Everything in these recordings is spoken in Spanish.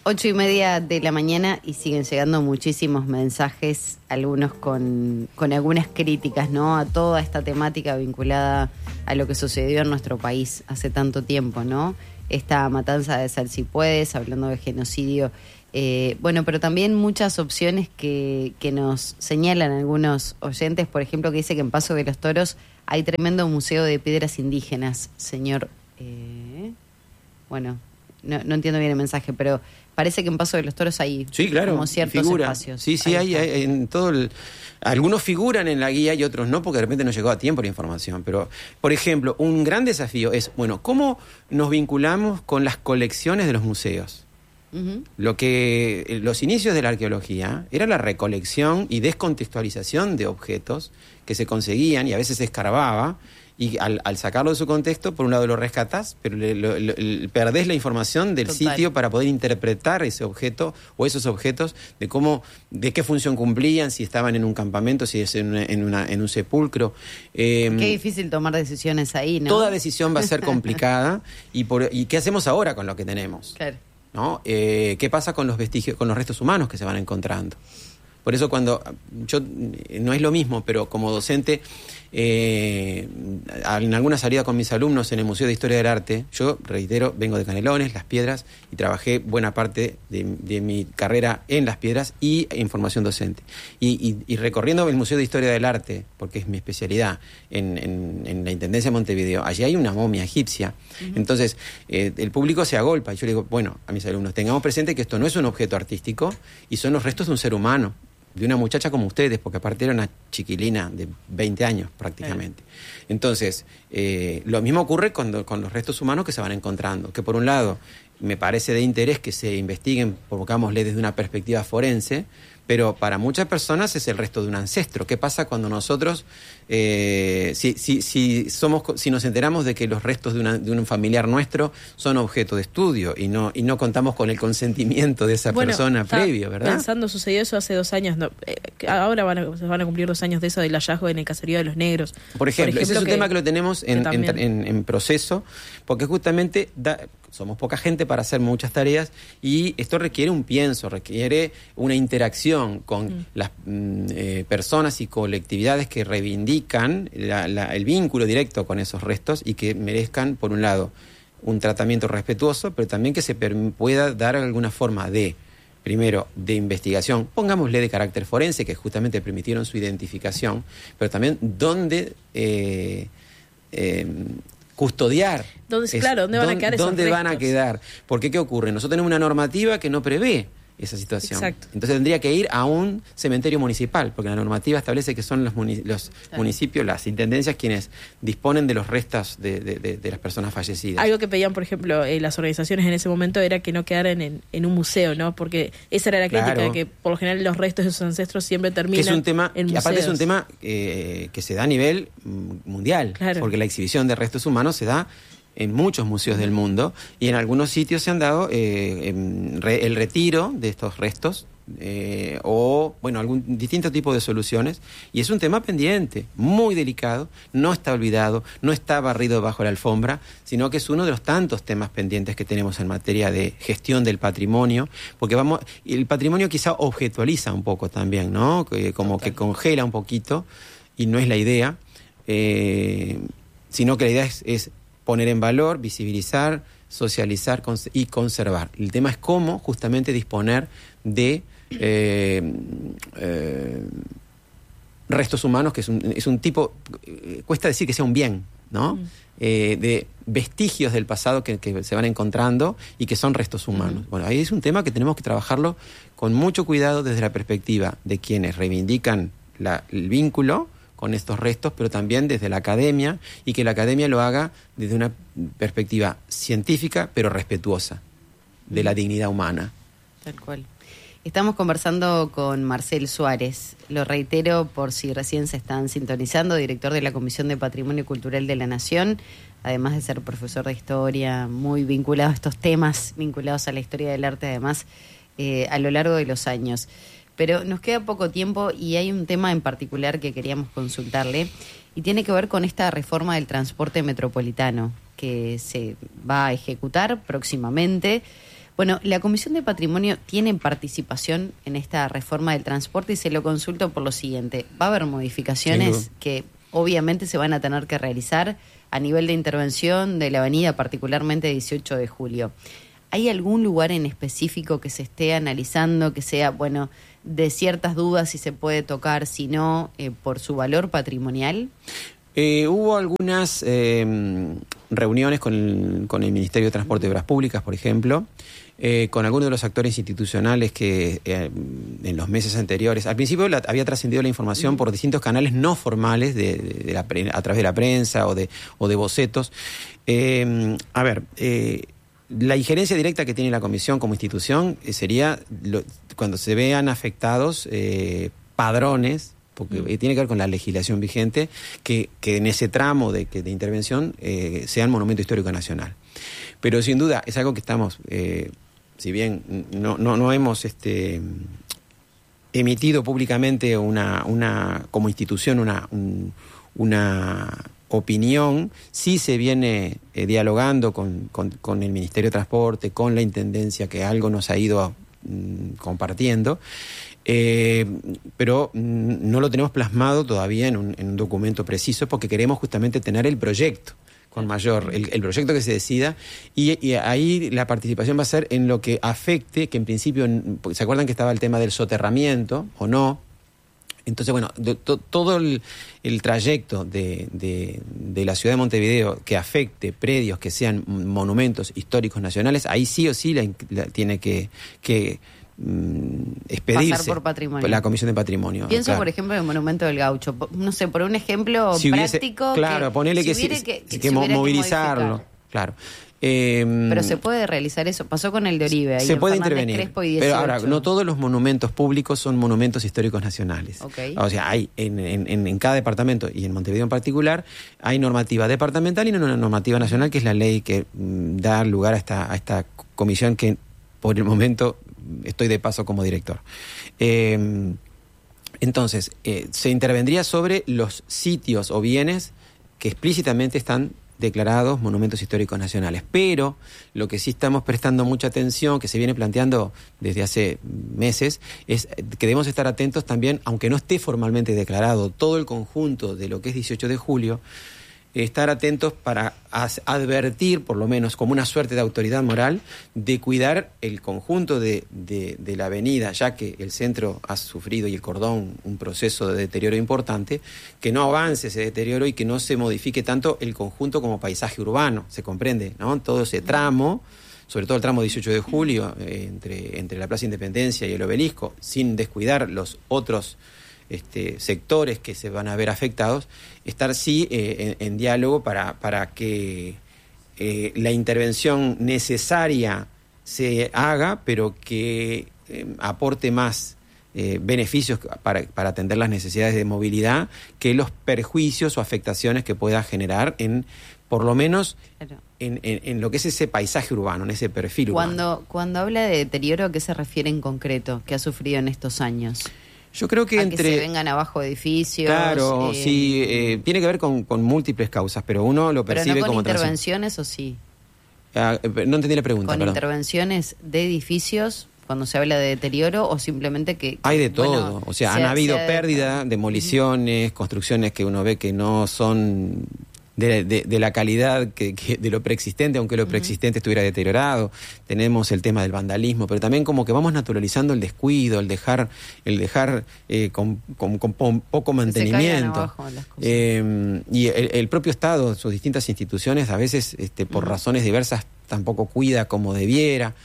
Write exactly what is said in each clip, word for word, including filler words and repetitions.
Ocho y media de la mañana y siguen llegando muchísimos mensajes, algunos con, con algunas críticas, ¿no? A toda esta temática vinculada a lo que sucedió en nuestro país hace tanto tiempo, ¿no? Esta matanza de Salsipuedes, hablando de genocidio. Eh, bueno, pero también muchas opciones que, que nos señalan algunos oyentes, por ejemplo, que dice que en Paso de los Toros hay tremendo museo de piedras indígenas, señor. Eh, bueno, no, no entiendo bien el mensaje, pero parece que en Paso de los Toros hay sí, claro, como ciertos figura. espacios. Sí, sí, hay, hay en todo el... Algunos figuran en la guía y otros no, porque de repente no llegó a tiempo la información. Pero, por ejemplo, un gran desafío es, bueno, ¿cómo nos vinculamos con las colecciones de los museos? Uh-huh. Lo que los inicios de la arqueología era la recolección y descontextualización de objetos que se conseguían y a veces se escarbaba. Y al, al sacarlo de su contexto, por un lado lo rescatás, pero le, lo, lo, le, perdés la información del Total. sitio para poder interpretar ese objeto o esos objetos, de cómo, de qué función cumplían, si estaban en un campamento, si es en, una, en, una, en un sepulcro. Eh, qué difícil tomar decisiones ahí, ¿no? Toda decisión va a ser complicada. y, por, ¿Y qué hacemos ahora con lo que tenemos? Claro. ¿No? Eh, ¿Qué pasa con los vestigios, con los restos humanos que se van encontrando? Por eso cuando yo, no es lo mismo, pero como docente, eh, en alguna salida con mis alumnos en el Museo de Historia del Arte, yo, reitero, vengo de Canelones, Las Piedras, y trabajé buena parte de, de mi carrera en Las Piedras y en formación docente. Y, y, y recorriendo el Museo de Historia del Arte, porque es mi especialidad, en, en, en la Intendencia de Montevideo, allí hay una momia egipcia. Uh-huh. Entonces, eh, el público se agolpa, y yo le digo, bueno, a mis alumnos, tengamos presente que esto no es un objeto artístico, y son los restos de un ser humano, de una muchacha como ustedes, porque aparte era una chiquilina de veinte años prácticamente. Sí. Entonces, eh, lo mismo ocurre con, con los restos humanos que se van encontrando, que por un lado me parece de interés que se investiguen, pongámosle desde una perspectiva forense, pero para muchas personas es el resto de un ancestro. ¿Qué pasa cuando nosotros, eh, si, si, si, somos, si nos enteramos de que los restos de, una, de un familiar nuestro son objeto de estudio y no, y no contamos con el consentimiento de esa bueno, persona previo, ¿verdad? Pensando, sucedió eso hace dos años, no, eh, ahora van a, se van a cumplir dos años de eso del hallazgo en el caserío de los Negros. Por ejemplo, Por ejemplo ese es un que, tema que lo tenemos en, en, en, en proceso, porque justamente da, somos poca gente para hacer muchas tareas y esto requiere un pienso, requiere una interacción con mm. las mm, eh, personas y colectividades que reivindican la, la, el vínculo directo con esos restos y que merezcan, por un lado, un tratamiento respetuoso, pero también que se per- pueda dar alguna forma de, primero, de investigación, pongámosle de carácter forense, que justamente permitieron su identificación, pero también dónde... Eh, eh, custodiar. Entonces, claro, ¿dónde van a quedar esos ¿Dónde restos? van a quedar? Porque, ¿qué ocurre? Nosotros tenemos una normativa que no prevé esa situación. Exacto. Entonces tendría que ir a un cementerio municipal, porque la normativa establece que son los, munic- los claro. municipios, las intendencias, quienes disponen de los restos de, de, de, de las personas fallecidas. Algo que pedían, por ejemplo, eh, las organizaciones en ese momento era que no quedaran en, en un museo, ¿no? Porque esa era la crítica, claro. de que por lo general los restos de sus ancestros siempre terminan que es un tema, en que museos. aparte es un tema eh, que se da a nivel mundial, claro. porque la exhibición de restos humanos se da en muchos museos del mundo y en algunos sitios se han dado eh, en re, el retiro de estos restos eh, o, bueno, algún distinto tipo de soluciones, y es un tema pendiente, muy delicado, no está olvidado, no está barrido bajo la alfombra, sino que es uno de los tantos temas pendientes que tenemos en materia de gestión del patrimonio, porque vamos, el patrimonio quizá objetualiza un poco también, ¿no? Que, como Total. que congela un poquito, y no es la idea, eh, sino que la idea es, es poner en valor, visibilizar, socializar cons- y conservar. El tema es cómo justamente disponer de eh, eh, restos humanos, que es un, es un tipo, eh, cuesta decir que sea un bien, ¿no? Mm. Eh, de vestigios del pasado que, que se van encontrando y que son restos humanos. Mm. Bueno, ahí es un tema que tenemos que trabajarlo con mucho cuidado desde la perspectiva de quienes reivindican la, el vínculo con estos restos, pero también desde la academia, y que la academia lo haga desde una perspectiva científica, pero respetuosa de la dignidad humana. Tal cual. Estamos conversando con Marcel Suárez, lo reitero por si recién se están sintonizando, director de la Comisión de Patrimonio Cultural de la Nación, además de ser profesor de historia, muy vinculado a estos temas, vinculados a la historia del arte, además, eh, a lo largo de los años. Pero nos queda poco tiempo y hay un tema en particular que queríamos consultarle y tiene que ver con esta reforma del transporte metropolitano que se va a ejecutar próximamente. Bueno, la Comisión de Patrimonio tiene participación en esta reforma del transporte y se lo consulto por lo siguiente. Va a haber modificaciones que obviamente se van a tener que realizar a nivel de intervención de la avenida, particularmente dieciocho de julio. ¿Hay algún lugar en específico que se esté analizando, que sea, bueno, de ciertas dudas si se puede tocar, si no, eh, por su valor patrimonial? Eh, hubo algunas eh, reuniones con el, con el Ministerio de Transporte y Obras Públicas, por ejemplo, eh, con algunos de los actores institucionales que eh, en los meses anteriores, al principio la, había trascendido la información por distintos canales no formales, de, de, de la, a través de la prensa o de, o de bocetos. Eh, a ver, eh, la injerencia directa que tiene la Comisión como institución eh, sería lo, cuando se vean afectados eh, padrones, porque mm. tiene que ver con la legislación vigente, que, que en ese tramo de, de intervención eh, sean monumento histórico nacional. Pero sin duda es algo que estamos, eh, si bien no, no, no hemos este, emitido públicamente una, una como institución una, un, una opinión, sí se viene eh, dialogando con, con, con el Ministerio de Transporte, con la Intendencia, que algo nos ha ido mm, compartiendo. Eh, pero mm, no lo tenemos plasmado todavía en un, en un documento preciso porque queremos justamente tener el proyecto con mayor, el, el proyecto que se decida y, y ahí la participación va a ser en lo que afecte, que en principio, ¿se acuerdan que estaba el tema del soterramiento o no? Entonces, bueno, de, to, todo el, el trayecto de, de, de la ciudad de Montevideo que afecte predios que sean monumentos históricos nacionales, ahí sí o sí la, la tiene que... que expedirse pasar por patrimonio. La Comisión de Patrimonio. Pienso, claro. por ejemplo, en el Monumento del Gaucho. No sé, por un ejemplo si hubiese, práctico. Claro, que, ponele si que, si, que, que, que movilizarlo. Que claro. Eh, pero se puede realizar eso. Pasó con el de Oribe. Ahí se en puede Fernández intervenir. Crespo y pero ahora, no todos los monumentos públicos son monumentos históricos nacionales. Okay. O sea, hay en, en, en cada departamento, y en Montevideo en particular, hay normativa departamental y una normativa nacional, que es la ley que mm, da lugar a esta, a esta comisión que por el momento estoy de paso como director. Eh, entonces, eh, se intervendría sobre los sitios o bienes que explícitamente están declarados monumentos históricos nacionales. Pero lo que sí estamos prestando mucha atención, que se viene planteando desde hace meses, es que debemos estar atentos también, aunque no esté formalmente declarado todo el conjunto de lo que es dieciocho de julio, estar atentos para advertir, por lo menos como una suerte de autoridad moral, de cuidar el conjunto de, de, de la avenida, ya que el centro ha sufrido y el cordón un proceso de deterioro importante, que no avance ese deterioro y que no se modifique tanto el conjunto como paisaje urbano, se comprende, ¿no? Todo ese tramo, sobre todo el tramo dieciocho de julio, eh, entre, entre la Plaza Independencia y el Obelisco, sin descuidar los otros Este, sectores que se van a ver afectados, estar sí eh, en, en diálogo para, para que eh, la intervención necesaria se haga, pero que eh, aporte más eh, beneficios para, para atender las necesidades de movilidad que los perjuicios o afectaciones que pueda generar en, por lo menos, en, en, en lo que es ese paisaje urbano, en ese perfil cuando, urbano. Cuando habla de deterioro, ¿a qué se refiere en concreto que ha sufrido en estos años? Yo creo que a entre... que se vengan abajo edificios. Claro, eh, sí, eh, tiene que ver con, con múltiples causas, pero uno lo percibe pero no con como... intervenciones, ¿o sí? Ah, no entendí la pregunta, ¿Con perdón. intervenciones de edificios cuando se habla de deterioro o simplemente que... Hay de todo, bueno, o sea, se, han habido se... pérdida, demoliciones, uh-huh. construcciones que uno ve que no son... De, de, de la calidad que, que de lo preexistente, aunque lo preexistente uh-huh. estuviera deteriorado. Tenemos el tema del vandalismo, pero también como que vamos naturalizando el descuido, el dejar el dejar eh, con, con, con poco mantenimiento. Eh, y el, el propio Estado, sus distintas instituciones, a veces este, por uh-huh. razones diversas tampoco cuida como debiera.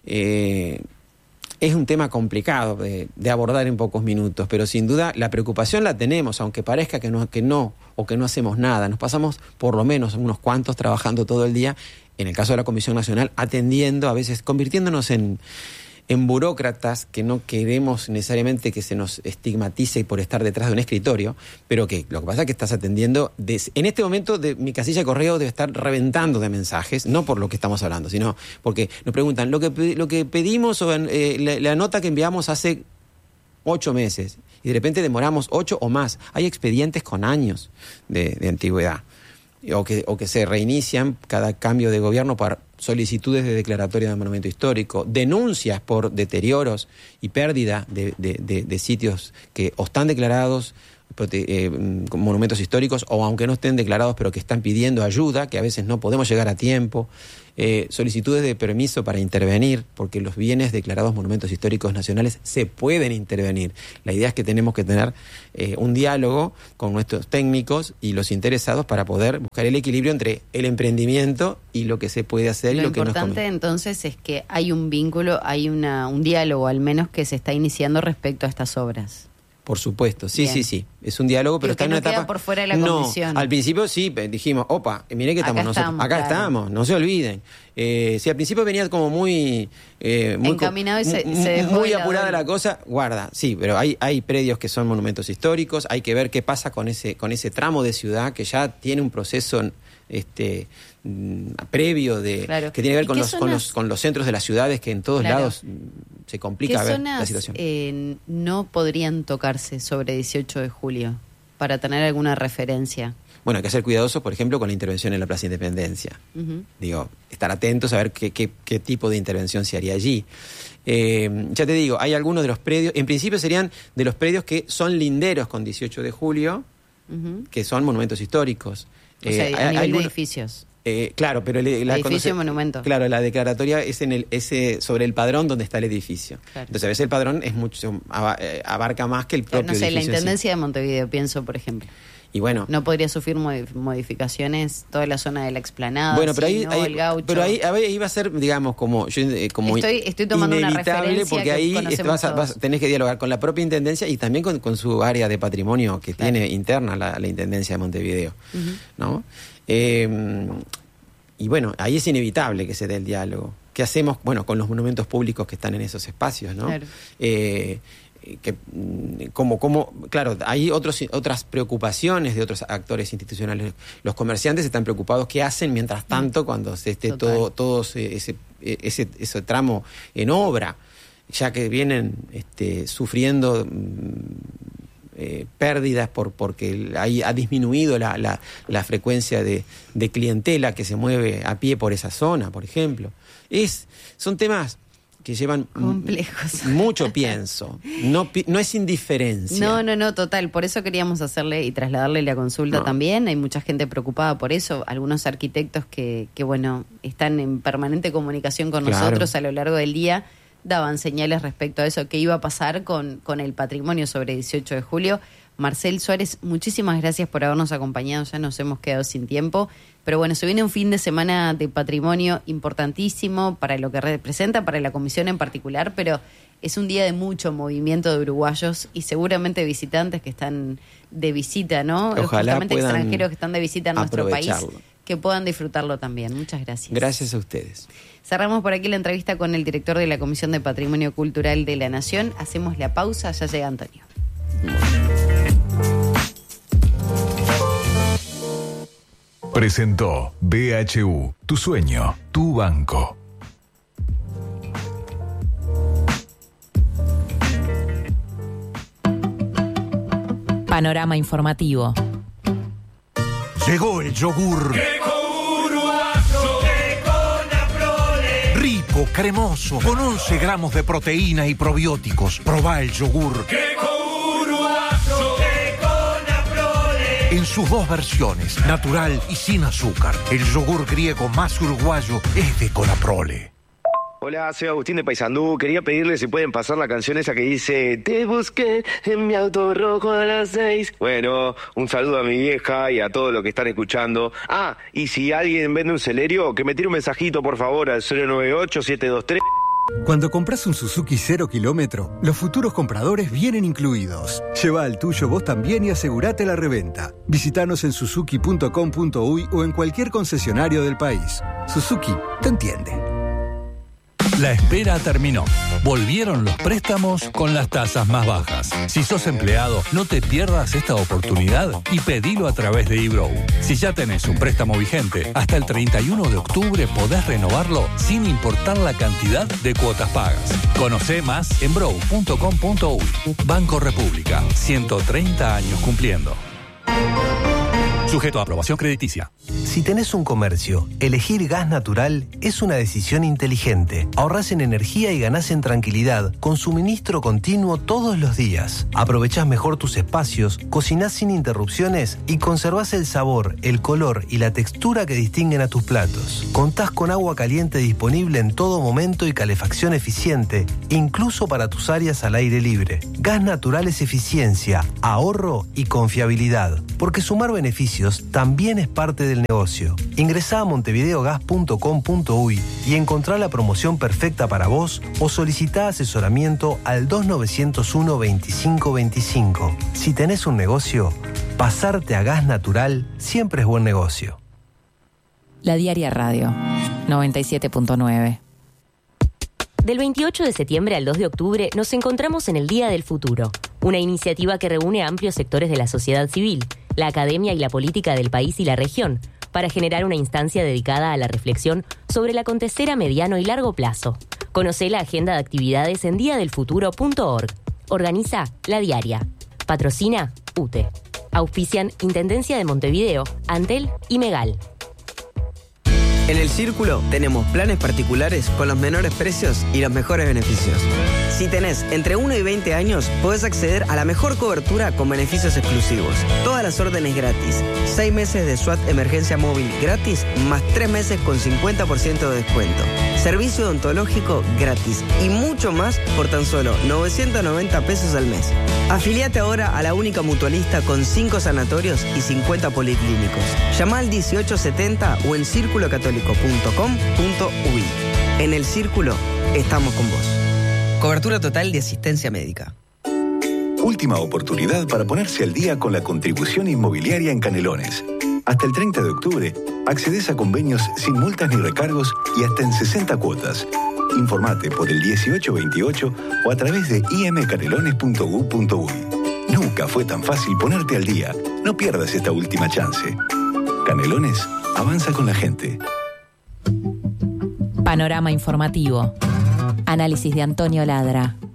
Eh, Es un tema complicado de, de abordar en pocos minutos, pero sin duda la preocupación la tenemos, aunque parezca que no, que no o que no hacemos nada. Nos pasamos por lo menos unos cuantos trabajando todo el día, en el caso de la Comisión Nacional, atendiendo, a veces convirtiéndonos en, en burócratas que no queremos necesariamente que se nos estigmatice por estar detrás de un escritorio, pero que lo que pasa es que estás atendiendo, de, en este momento de, mi casilla de correo debe estar reventando de mensajes, no por lo que estamos hablando, sino porque nos preguntan, lo que, lo que pedimos o eh, la, la nota que enviamos hace ocho meses, y de repente demoramos ocho o más, hay expedientes con años de, de antigüedad, o que, o que se reinician cada cambio de gobierno para solicitudes de declaratoria de monumento histórico, denuncias por deterioros y pérdida de, de, de, de sitios que o están declarados prote- eh, monumentos históricos, o aunque no estén declarados, pero que están pidiendo ayuda, que a veces no podemos llegar a tiempo. Eh, solicitudes de permiso para intervenir, porque los bienes declarados monumentos históricos nacionales se pueden intervenir. La idea es que tenemos que tener eh, un diálogo con nuestros técnicos y los interesados para poder buscar el equilibrio entre el emprendimiento y lo que se puede hacer Lo y lo que no es importante entonces es que hay un vínculo, hay una un diálogo al menos que se está iniciando respecto a estas obras. Por supuesto, sí, Bien. sí, sí. Es un diálogo, pero Digo, está que en no una etapa. queda por fuera de la no, comisión. al principio sí dijimos, opa, mire que estamos Acá nosotros. estamos, Acá claro. estamos, no se olviden. Eh, si al principio venía como muy. Eh, muy Encaminado y se- m- se dejó Muy de lado apurada el- la cosa, guarda, sí, pero hay, hay predios que son monumentos históricos, hay que ver qué pasa con ese, con ese tramo de ciudad que ya tiene un proceso. Este mm, previo de Claro. que tiene que ver ¿Y con qué los, con zonas? los con los centros de las ciudades, que en todos Claro. lados mm, se complica ¿Qué ver zonas la situación. eh, no podrían tocarse sobre dieciocho de julio para tener alguna referencia? Bueno, hay que ser cuidadosos, por ejemplo, con la intervención en la Plaza Independencia. Ujú. Digo, estar atentos a ver qué, qué, qué tipo de intervención se haría allí. Eh, ya te digo, hay algunos de los predios, en principio serían de los predios que son linderos con dieciocho de julio, Ujú. que son monumentos históricos. O sea, Eh, a hay- nivel de algunos- edificios. Eh, claro, pero el, la, Edificio cuando se- y monumento. Claro, la declaratoria es en el ese sobre el padrón donde está el edificio. Claro. Entonces a veces el padrón es mucho aba- eh, abarca más que el Claro, propio no sé, la edificio en sí. Intendencia de Montevideo, pienso, por ejemplo. Y bueno, No podría sufrir modif- modificaciones toda la zona de la explanada, bueno, pero sí, ahí, ¿no? ahí- el gaucho. pero ahí, ahí iba a ser, digamos, como, yo, eh, como Estoy- estoy tomando una inevitable, referencia porque que ahí conocemos vas a- todos. vas- tenés que dialogar con la propia intendencia y también con, con su área de patrimonio que Claro. tiene interna la, la intendencia de Montevideo, Ujú. ¿no? Eh, y bueno, ahí es inevitable que se dé el diálogo. ¿Qué hacemos? Bueno, con los monumentos públicos que están en esos espacios, ¿no? Claro. Eh, que mm, como como claro, hay otros otras preocupaciones de otros actores institucionales. Los comerciantes están preocupados qué hacen mientras tanto cuando se esté Total. todo todo ese, ese ese ese tramo en obra, ya que vienen este, sufriendo mm, eh, pérdidas por porque hay, ha disminuido la, la, la frecuencia de, de clientela que se mueve a pie por esa zona, por ejemplo. Es son temas que llevan Complejos. m- mucho pienso. No, pi- no es indiferencia. No, no, no, total. Por eso queríamos hacerle y trasladarle la consulta No. también. Hay mucha gente preocupada por eso. Algunos arquitectos que, que, bueno, están en permanente comunicación con Claro. nosotros a lo largo del día, daban señales respecto a eso, qué iba a pasar con, con el patrimonio sobre dieciocho de julio. Marcel Suárez, muchísimas gracias por habernos acompañado. Ya nos hemos quedado sin tiempo. Pero bueno, se viene un fin de semana de patrimonio importantísimo para lo que representa, para la comisión en particular, pero es un día de mucho movimiento de uruguayos y seguramente visitantes que están de visita, ¿no? Ojalá Justamente puedan extranjeros que están de visita en nuestro país, aprovecharlo. que puedan disfrutarlo también. Muchas gracias. Gracias a ustedes. Cerramos por aquí la entrevista con el director de la Comisión de Patrimonio Cultural de la Nación. Hacemos la pausa, ya llega Antonio. Presentó B H U, tu sueño, tu banco. Panorama informativo. Llegó el yogur. Rico, cremoso, con once gramos de proteína y probióticos. Probá el yogur. En sus dos versiones, natural y sin azúcar. El yogur griego más uruguayo es de Conaprole. Hola, soy Agustín de Paysandú. Quería pedirle si pueden pasar la canción esa que dice te busqué en mi auto rojo a las seis. Bueno, un saludo a mi vieja y a todos los que están escuchando. Ah, y si alguien vende un Celerio, que me tire un mensajito por favor al cero nueve ocho siete dos tres. Cuando compras un Suzuki cero kilómetro, los futuros compradores vienen incluidos. Lleva el tuyo vos también y asegurate la reventa. Visítanos en suzuki punto com punto uy o en cualquier concesionario del país. Suzuki te entiende. La espera terminó. Volvieron los préstamos con las tasas más bajas. Si sos empleado, no te pierdas esta oportunidad y pedilo a través de eBrow. Si ya tenés un préstamo vigente, hasta el treinta y uno de octubre podés renovarlo sin importar la cantidad de cuotas pagas. Conocé más en brow punto com punto uy. Banco República, ciento treinta años cumpliendo. Sujeto a aprobación crediticia. Si Si tenés un comercio, elegir gas natural es una decisión inteligente. Ahorrás en energía y ganás en tranquilidad con suministro continuo todos los días. Aprovechás mejor tus espacios, cocinás sin interrupciones y conservás el sabor, el color y la textura que distinguen a tus platos. Contás con agua caliente disponible en todo momento y calefacción eficiente, incluso para tus áreas al aire libre. Gas natural es eficiencia, ahorro y confiabilidad, porque sumar beneficios también es parte del negocio. Ingresá a montevideogas punto com punto uy y encontrá la promoción perfecta para vos o solicitá asesoramiento al dos nueve cero uno veinticinco veinticinco. Si tenés un negocio, pasarte a gas natural siempre es buen negocio. La Diaria Radio, noventa y siete punto nueve. Del veintiocho de septiembre al dos de octubre nos encontramos en el Día del Futuro, una iniciativa que reúne a amplios sectores de la sociedad civil, la academia y la política del país y la región, para generar una instancia dedicada a la reflexión sobre el acontecer a mediano y largo plazo. Conocé la agenda de actividades en dia del futuro punto org. Organiza La Diaria. Patrocina U T E. Auspician Intendencia de Montevideo, Antel y Megal. En El Círculo tenemos planes particulares con los menores precios y los mejores beneficios. Si tenés entre uno y veinte años, podés acceder a la mejor cobertura con beneficios exclusivos. Todas las órdenes gratis. seis meses de SWAT emergencia móvil gratis, más tres meses con cincuenta por ciento de descuento. Servicio odontológico gratis y mucho más por tan solo novecientos noventa pesos al mes. Afiliate ahora a la única mutualista con cinco sanatorios y cincuenta policlínicos. Llama al dieciocho setenta o en círculo católico punto com punto uy. En El Círculo estamos con vos. Cobertura total de asistencia médica. Última oportunidad para ponerse al día con la contribución inmobiliaria en Canelones. Hasta el treinta de octubre, accedes a convenios sin multas ni recargos y hasta en sesenta cuotas. Informate por el dieciocho veintiocho o a través de i m canelones punto g u punto uy. Nunca fue tan fácil ponerte al día. No pierdas esta última chance. Canelones, avanza con la gente. Panorama informativo. Análisis de Antonio Ladra.